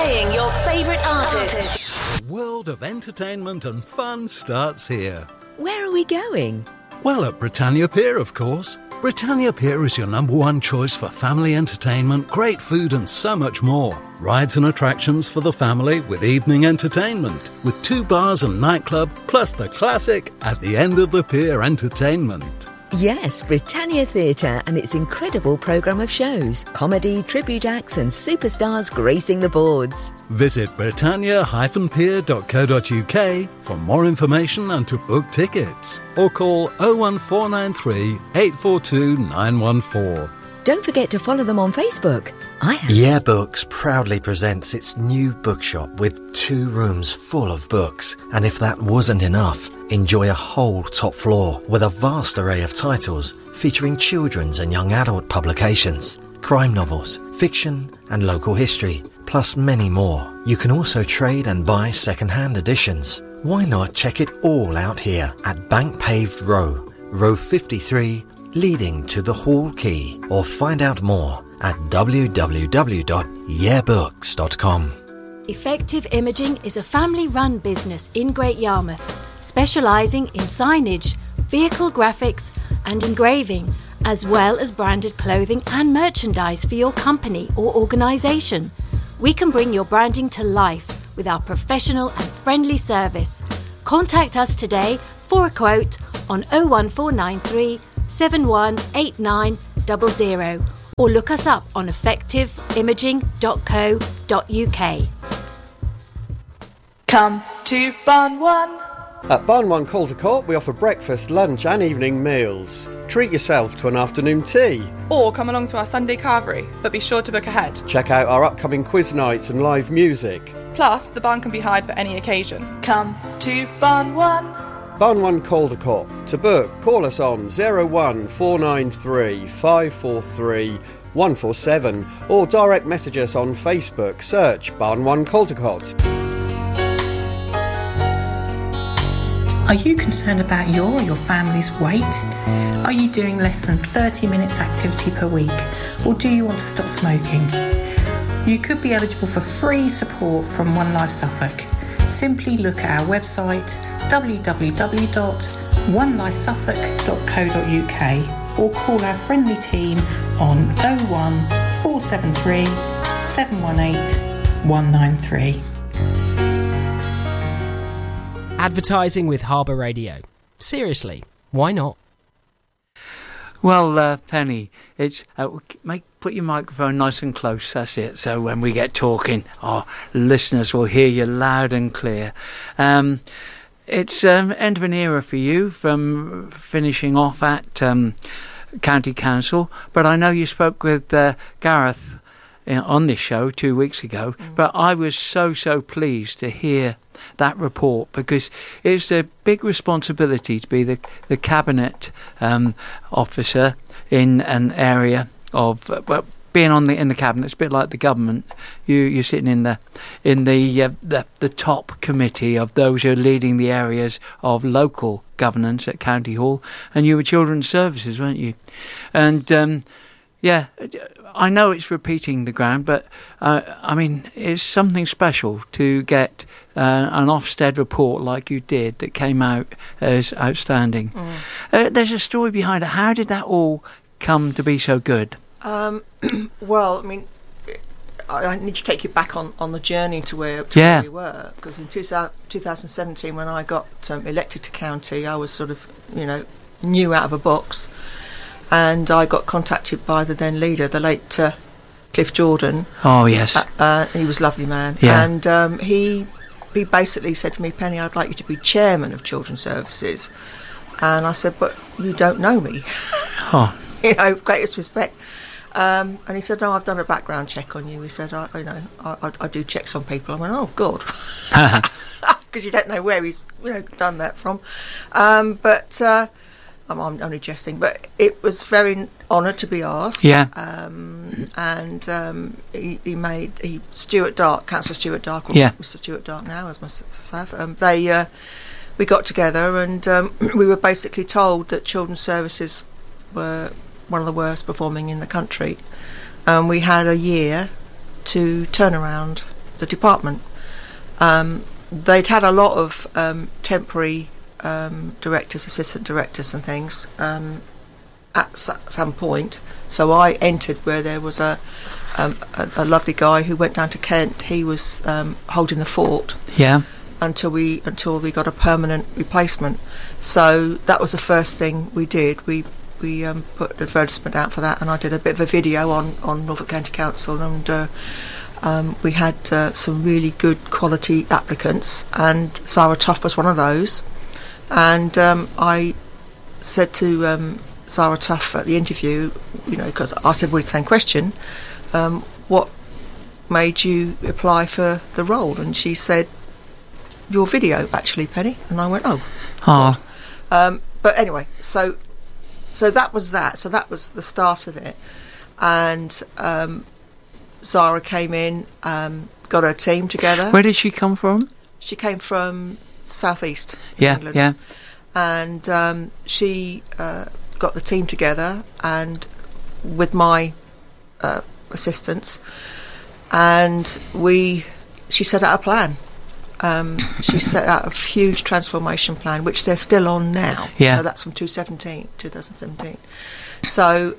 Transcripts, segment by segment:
playing your favourite artists. The world of entertainment and fun starts here. Where are we going? Well, at Britannia Pier, of course. Britannia Pier is your #1 choice for family entertainment, great food and so much more. Rides and attractions for the family with evening entertainment, with 2 bars and nightclub, plus the classic at the end of the pier entertainment. Yes, Britannia Theatre and its incredible programme of shows, comedy, tribute acts and superstars gracing the boards. Visit britannia-pier.co.uk for more information and to book tickets. Or call 01493 842 914. Don't forget to follow them on Facebook. I have. Yeah Books proudly presents its new bookshop with 2 rooms full of books. And if that wasn't enough, enjoy a whole top floor with a vast array of titles featuring children's and young adult publications, crime novels, fiction and local history, plus many more. You can also trade and buy second-hand editions. Why not check it all out here at Bank Paved Row, Row 53, leading to the Hall Quay, or find out more at www.yeahbooks.com. Effective Imaging is a family-run business in Great Yarmouth, specialising in signage, vehicle graphics and engraving, as well as branded clothing and merchandise for your company or organisation. We can bring your branding to life with our professional and friendly service. Contact us today for a quote on 01493 718900 or look us up on effectiveimaging.co.uk. Come to Barn One. At Barn One Caldecott, we offer breakfast, lunch and evening meals. Treat yourself to an afternoon tea. Or come along to our Sunday carvery, but be sure to book ahead. Check out our upcoming quiz nights and live music. Plus, the barn can be hired for any occasion. Come to Barn One. Barn One Caldecott. To book, call us on 01493 543 147 or direct message us on Facebook. Search Barn One Caldecott. Are you concerned about your or your family's weight? Are you doing less than 30 minutes activity per week? Or do you want to stop smoking? You could be eligible for free support from One Life Suffolk. Simply look at our website www.onelifesuffolk.co.uk or call our friendly team on 01473 718 193. Advertising with Harbour Radio. Seriously, why not? Well, Penny, it's put your microphone nice and close. That's it. So when we get talking, our listeners will hear you loud and clear. It's end of an era for you from finishing off at County Council, but I know you spoke with Gareth on this show 2 weeks ago. But I was so pleased to hear that report, because it's a big responsibility to be the cabinet officer in an area of being in the cabinet. It's a bit like the government. You're sitting in the top committee of those who are leading the areas of local governance at County Hall, and you were Children's Services, weren't you? And yeah, I know it's repeating the ground, but I mean, it's something special to get an Ofsted report like you did that came out as outstanding. There's a story behind it. How did that all come to be so good? Well, I mean, I need to take you back on the journey to where we were, because in 2017, when I got elected to county, I was sort of, new out of a box. And I got contacted by the then leader, the late Cliff Jordan. Oh, yes. He was a lovely man. Yeah. And he basically said to me, Penny, I'd like you to be chairman of Children's Services. And I said, but you don't know me. Oh. Greatest respect. And he said, no, I've done a background check on you. He said, I do checks on people. I went, oh, God. Because you don't know where he's done that from. But I'm only jesting, but it was very honoured to be asked. Yeah. Stuart Dark, Councillor Stuart Dark, or Mr. Stuart Dark now, as myself, we got together and we were basically told that Children's Services were one of the worst performing in the country. We had a year to turn around the department. They'd had a lot of temporary directors, assistant directors and things at some point. So I entered where there was a lovely guy who went down to Kent. He was holding the fort. Yeah. Until we got a permanent replacement. So that was the first thing we did. We put an advertisement out for that, and I did a bit of a video on Norfolk County Council, and we had some really good quality applicants, and Zara Tough was one of those. And I said to Zara Tough at the interview, because I said the same question, what made you apply for the role? And she said, your video, actually, Penny. And I went, oh. But anyway, so that was that. So that was the start of it. And Zara came in, got her team together. Where did she come from? She came from southeast England. Yeah. And she got the team together, and with my assistance, and she set out a plan. She set out a huge transformation plan, which they're still on now. Yeah. So that's from 2017. So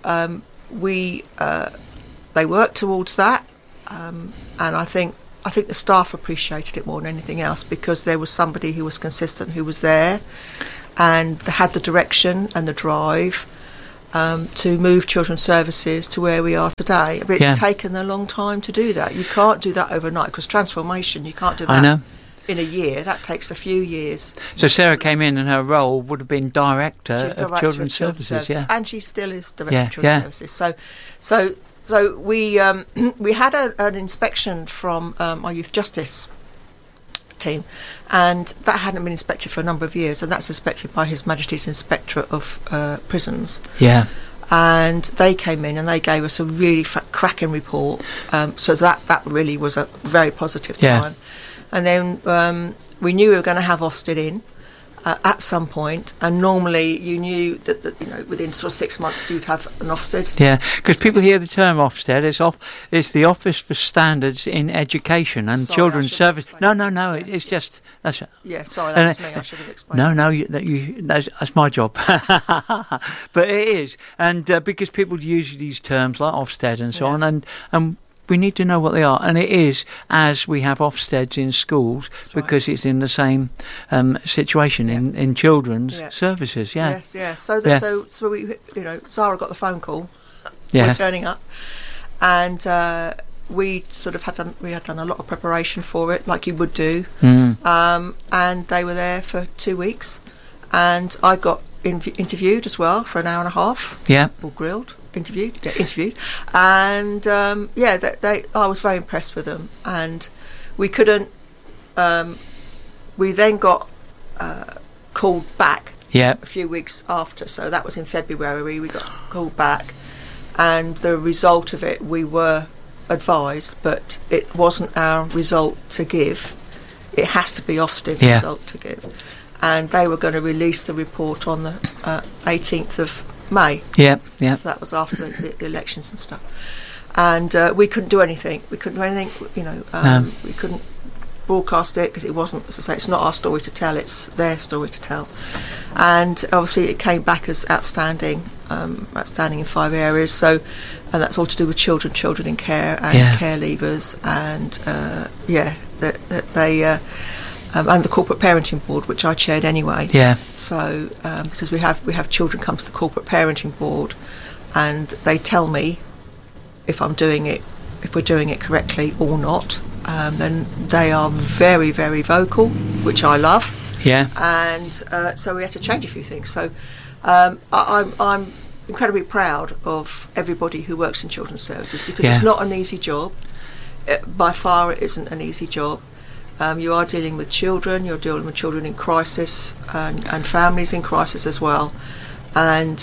they worked towards that, and I think the staff appreciated it more than anything else, because there was somebody who was consistent, who was there, and had the direction and the drive to move children's services to where we are today. But it's taken a long time to do that. You can't do that overnight, because transformation, you can't do that. I know. In a year, that takes a few years. So Sarah came in, and her role would have been director of Children's Services, yeah, and she still is director of Children's Services. So we had an inspection from our Youth Justice team, and that hadn't been inspected for a number of years, and that's inspected by His Majesty's Inspectorate of Prisons. Yeah. And they came in and they gave us a really cracking report. So that really was a very positive time. And then we knew we were going to have Ofsted in at some point, and normally you knew that within sort of 6 months you'd have an Ofsted. Yeah, because people hear the term Ofsted, it's the Office for Standards in Education and Children's Service. No, it's just that's. Yeah, sorry, that was me. I should have explained. No, that's my job. But it is, and because people use these terms like Ofsted and so on, and we need to know what they are, and it is as we have Ofsteds in schools. That's because it's in the same situation in children's services. Yeah. Yes. So we, Zara got the phone call. We're turning up, and we sort of had done a lot of preparation for it, like you would do. And they were there for 2 weeks, and I got interviewed as well for an hour and a half. Yeah. Or grilled. Interviewed, and I was very impressed with them, and we couldn't. We then got called back. Yeah. A few weeks after, so that was in February. We got called back, and the result of it, we were advised, but it wasn't our result to give. It has to be Ofsted's result to give, and they were going to release the report on the 18th of May. Yeah. So that was after the elections and stuff, and we couldn't do anything. We couldn't broadcast it because it wasn't, as I say, it's not our story to tell. It's their story to tell, and obviously it came back as outstanding in 5 areas. So, and that's all to do with children in care and care leavers, and they. And the corporate parenting board, which I chaired anyway. Yeah. So because we have children come to the corporate parenting board, and they tell me if we're doing it correctly or not. Then they are very, very vocal, which I love. Yeah. And so we had to change a few things. So I'm incredibly proud of everybody who works in children's services, because it's not an easy job. By far, it isn't an easy job. You are dealing with children. You're dealing with children in crisis and families in crisis as well. And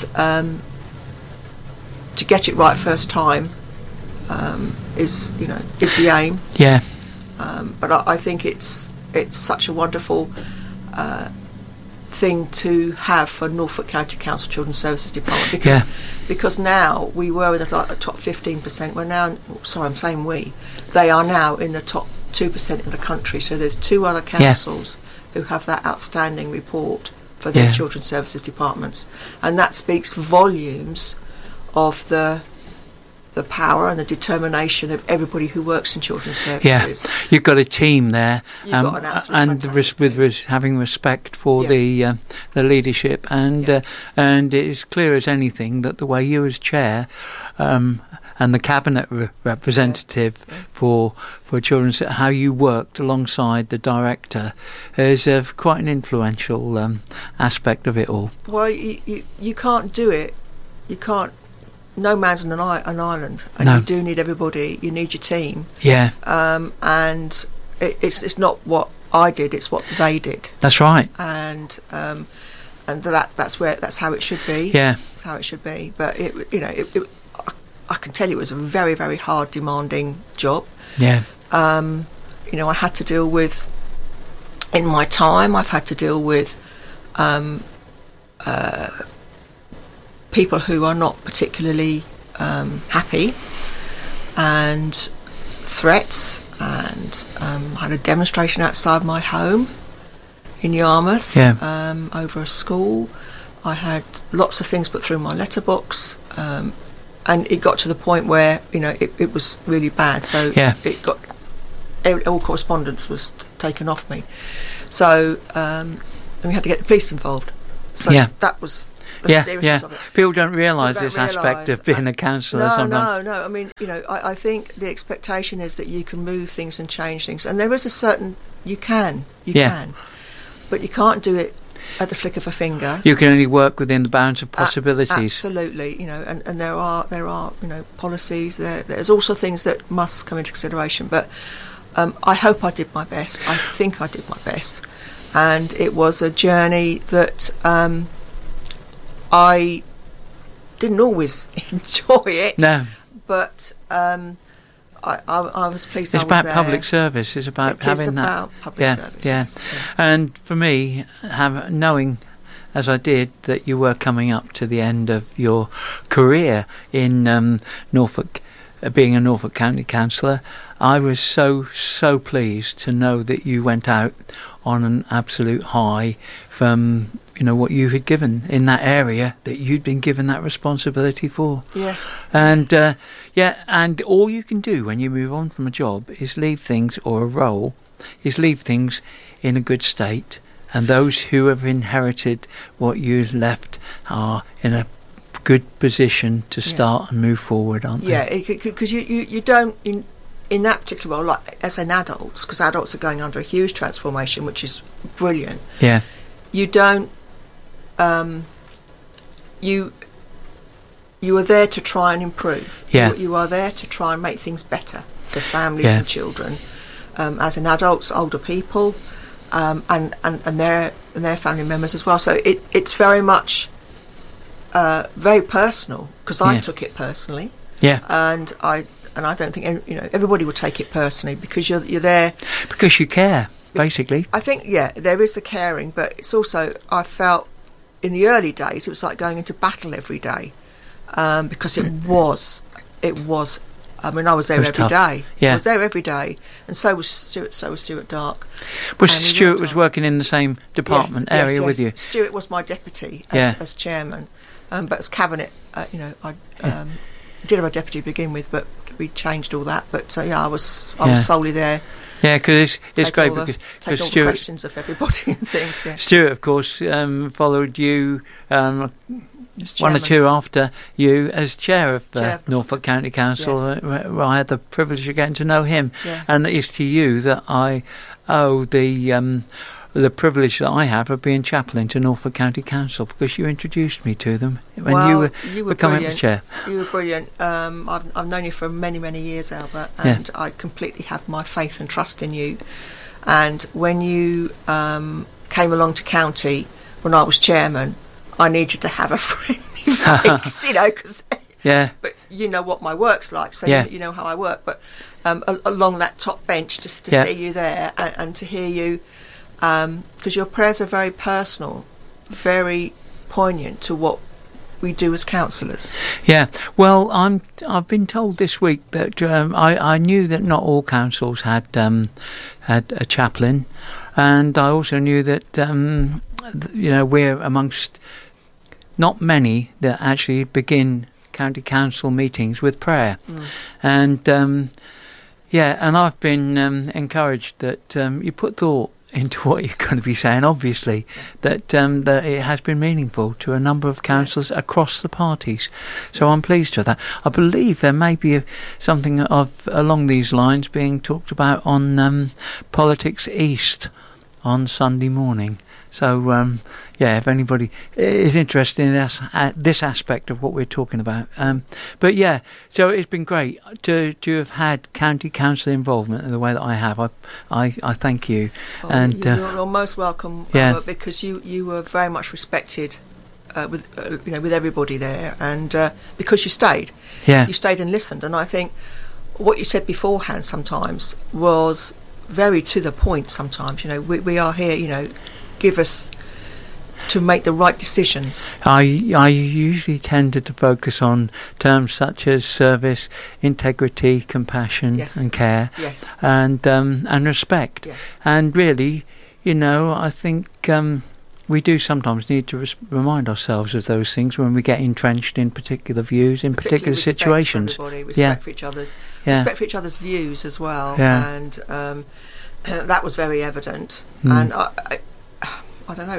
to get it right first time is the aim. Yeah. But I think it's such a wonderful thing to have for Norfolk County Council Children's Services Department, because now we were in the top 15%. We're now, sorry, I'm saying we. They are now in the top 2% in the country. So there's 2 other councils who have that outstanding report for their children's services departments, and that speaks volumes of the power and the determination of everybody who works in children's services. Yeah, you've got a team there, You've got an absolutely and having respect for the leadership, and it is clear as anything that the way you as chair and the cabinet representative for children's, how you worked alongside the director is quite an influential aspect of it all. Well, you can't do it. You can't. No man's an island, and you do need everybody. You need your team. Yeah. And it's not what I did; it's what they did. That's right. And that's how it should be. Yeah. That's how it should be. But I can tell you, it was a very, very hard, demanding job. Yeah. I had to deal with, in my time, I've had to deal with people who are not particularly happy, and threats, and I had a demonstration outside my home in Yarmouth over a school. I had lots of things put through my letterbox, and it got to the point where it was really bad. So it got all correspondence was taken off me. So and we had to get the police involved. So that was the seriousness of it. People don't realise this aspect of being a councillor. No. I mean, I think the expectation is that you can move things and change things, and there is a certain you can, but you can't do it at the flick of a finger. You can only work within the bounds of possibilities. Absolutely, and there are policies. There's also things that must come into consideration. But I hope I did my best. I think I did my best, and it was a journey that I didn't always enjoy it. No, but I was pleased. It's I was about there. public service. It's about having that. About public service. Yeah. And for me, knowing, as I did, that you were coming up to the end of your career in Norfolk, being a Norfolk County Councillor, I was so pleased to know that you went out on an absolute high from what you had given in that area that you'd been given that responsibility for. Yes. And and all you can do when you move on from a job is leave things, or a role, is leave things in a good state, and those who have inherited what you left are in a good position to start and move forward, aren't they? Yeah, because you don't in that particular role, like as an adult, because adults are going under a huge transformation, which is brilliant. Yeah. You don't. You are there to try and improve. Yeah. You are there to try and make things better for families and children. As an adults, older people, and their family members as well. So it's very much very personal, because I took it personally. Yeah. And I don't think everybody would take it personally, because you're there because you care. Basically, I think there is the caring, but it's also, I felt in the early days it was like going into battle every day, because it was. I mean, I was there every day. Yeah. I was there every day, and so was Stuart Dark. But Stuart was working in the same department area with you. Stuart was my deputy as chairman, but as cabinet, I did have a deputy to begin with, but we changed all that. But I was solely there. Yeah, because it's great because take all Stuart, the questions of everybody and things. Yeah. Stuart, of course, followed you one or two after you as chair of Norfolk County Council. Where I had the privilege of getting to know him, and it's to you that I owe the privilege that I have of being chaplain to Norfolk County Council, because you introduced me to them when you were becoming the chair. You were brilliant. I've known you for many, many years, Albert, and I completely have my faith and trust in you. And when you came along to county when I was chairman, I needed to have a friendly face, because but you know what my work's like, so you know how I work. But along that top bench, just to see you there and to hear you. Because your prayers are very personal, very poignant to what we do as councillors. Yeah, well, I've been told this week that I knew that not all councils had a chaplain, and I also knew that we're amongst not many that actually begin county council meetings with prayer, and and I've been encouraged that you put thought into what you're going to be saying, obviously, that it has been meaningful to a number of councillors across the parties. So I'm pleased with that. I believe there may be something along these lines being talked about on Politics East on Sunday morning. So, if anybody is interested in this aspect of what we're talking about. So it's been great to have had county council involvement in the way that I have. I thank you. You're most welcome, because you were very much respected with everybody there, and because you stayed. Yeah. You stayed and listened, and I think what you said beforehand sometimes was very to the point sometimes. We are here, give us to make the right decisions. I usually tended to focus on terms such as service, integrity, compassion, and care, and respect. Yeah. And really, I think we do sometimes need to remind ourselves of those things when we get entrenched in particular views, in particular situations. Respect for each other's, respect for each other's views as well. Yeah. And that was very evident. And I don't know.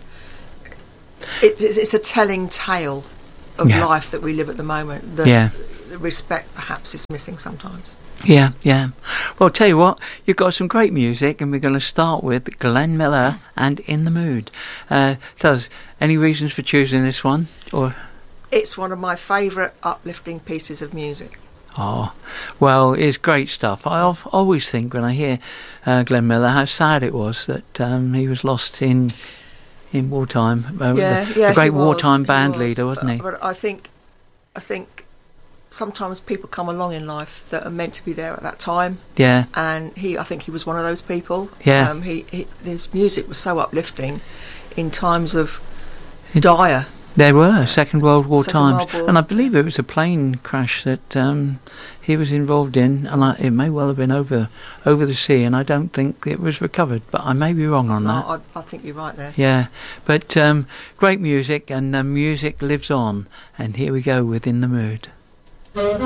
It's a telling tale of life that we live at the moment. The respect perhaps is missing sometimes. Yeah. Well, tell you what, you've got some great music, and we're going to start with Glenn Miller and In the Mood. Tell us, any reasons for choosing this one? Or it's one of my favourite uplifting pieces of music. Oh, well, it's great stuff. I always think when I hear Glenn Miller how sad it was that he was lost in wartime. The great wartime band leader, wasn't he? But I think sometimes people come along in life that are meant to be there at that time. Yeah. And I think he was one of those people. Yeah. His music was so uplifting in times of dire. There were Second World War times, and I believe it was a plane crash that he was involved in, and it may well have been over the sea, and I don't think it was recovered, but I may be wrong on that. I think you're right there. Yeah, but great music, and music lives on, and here we go with In the Mood.